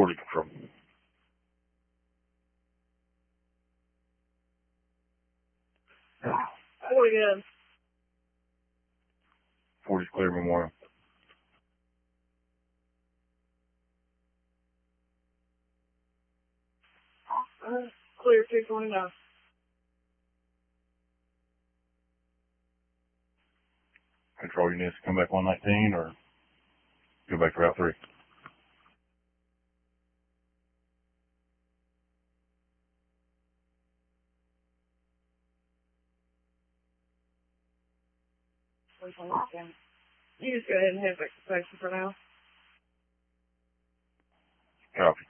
Authority Control. What again? 40's clear, Memorial. Clear 229. Control units come back 119 or go back to Route 3. You just go ahead and head back to station for now. Copy.